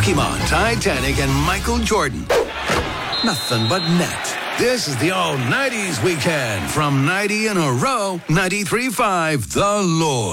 Pokemon, Titanic, and Michael Jordan. Nothing but net. This is the all 90s weekend from 90 in a row, 93.5 The Lord.